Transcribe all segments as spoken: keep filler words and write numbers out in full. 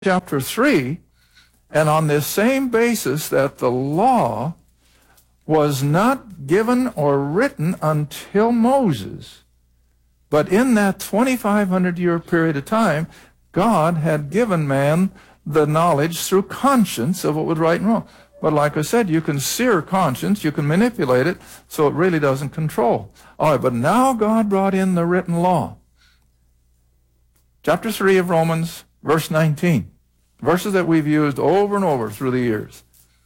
chapter three, and on this same basis that the law was not given or written until Moses, but in that twenty-five hundred year period of time, God had given man the knowledge through conscience of what was right and wrong. But like I said, you can sear conscience, you can manipulate it, so it really doesn't control. All right, but now God brought in the written law. Chapter three of Romans, verse nineteen. Verses that we've used over and over through the years.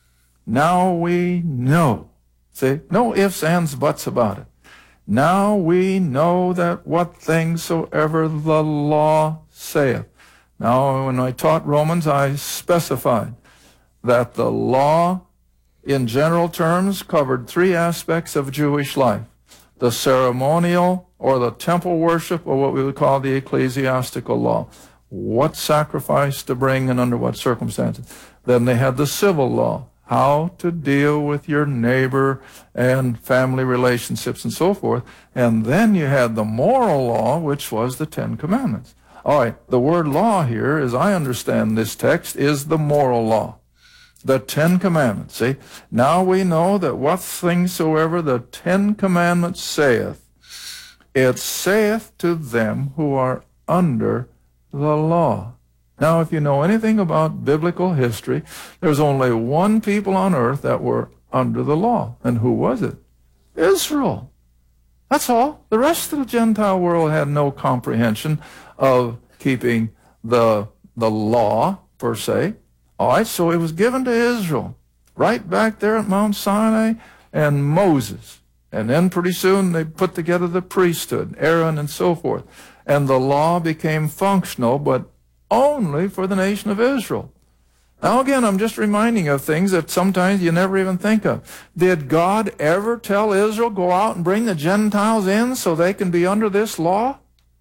Now we know. See, no ifs, ands, buts about it. Now we know that what things soever the law saith. Now, when I taught Romans, I specified that the law, in general terms, covered three aspects of Jewish life. The ceremonial, or the temple worship, or what we would call the ecclesiastical law. What sacrifice to bring and under what circumstances. Then they had the civil law, how to deal with your neighbor and family relationships and so forth. And then you had the moral law, which was the Ten Commandments. All right, the word law here, as I understand this text, is the moral law. The Ten Commandments, see? Now we know that what things soever the Ten Commandments saith, it saith to them who are under the law. Now, if you know anything about biblical history, there's only one people on earth that were under the law. And who was it? Israel. That's all. The rest of the Gentile world had no comprehension of keeping the, the law, per se. All right, so it was given to Israel, right back there at Mount Sinai and Moses. And then pretty soon they put together the priesthood, Aaron and so forth. And the law became functional, but only for the nation of Israel. Now again, I'm just reminding you of things that sometimes you never even think of. Did God ever tell Israel, go out and bring the Gentiles in so they can be under this law?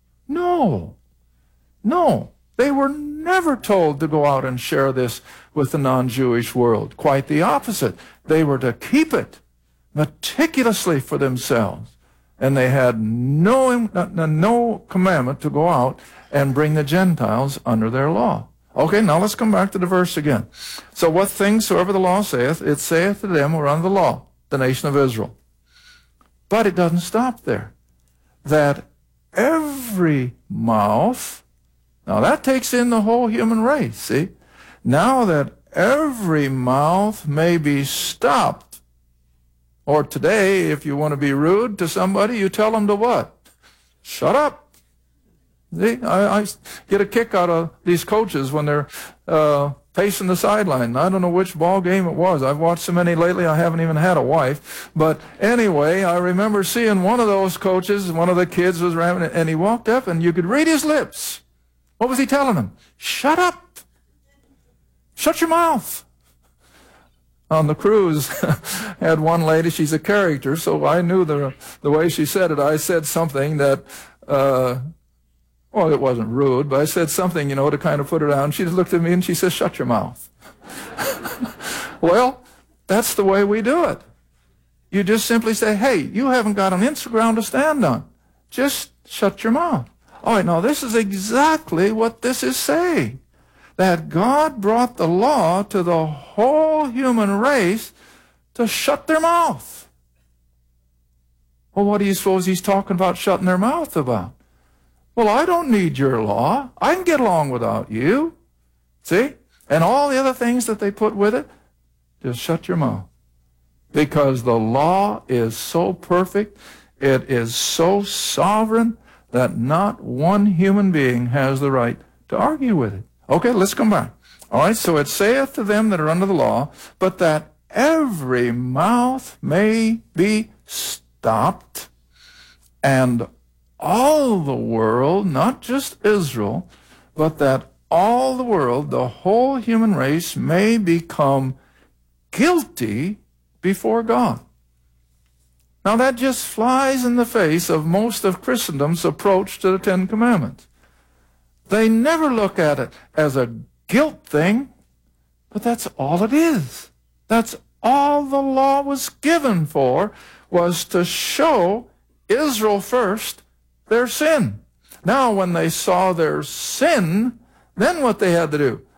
No. No. They were never told to go out and share this with the non-Jewish world. Quite the opposite. They were to keep it meticulously for themselves. And they had no, no commandment to go out and bring the Gentiles under their law. Okay, now let's come back to the verse again. So what things soever the law saith, it saith to them who are under the law, the nation of Israel. But it doesn't stop there. That every mouth, now that takes in the whole human race, see? Now that every mouth may be stopped. Or today, if you want to be rude to somebody, you tell them to what? Shut up. See, I, I get a kick out of these coaches when they're uh, pacing the sideline. I don't know which ball game it was. I've watched so many lately, I haven't even had a wife. But anyway, I remember seeing one of those coaches, one of the kids was ramming it, and he walked up, and you could read his lips. What was he telling them? Shut up. Shut your mouth. On the cruise, had one lady, she's a character, so I knew the the way she said it. I said something that, uh, well, it wasn't rude, but I said something, you know, to kind of put her down. She just looked at me and she says, shut your mouth. Well, that's the way we do it. You just simply say, hey, you haven't got an inch of ground to stand on. Just shut your mouth. All right, now this is exactly what this is saying. That God brought the law to the whole human race to shut their mouth. Well, what do you suppose he's talking about shutting their mouth about? Well, I don't need your law. I can get along without you. See? And all the other things that they put with it, just shut your mouth. Because the law is so perfect, it is so sovereign, that not one human being has the right to argue with it. Okay, let's come back. All right, so it saith to them that are under the law, but that every mouth may be stopped, and all the world, not just Israel, but that all the world, the whole human race, may become guilty before God. Now that just flies in the face of most of Christendom's approach to the Ten Commandments. They never look at it as a guilt thing, but that's all it is. That's all the law was given for, was to show Israel first their sin. Now, when they saw their sin, then what they had to do?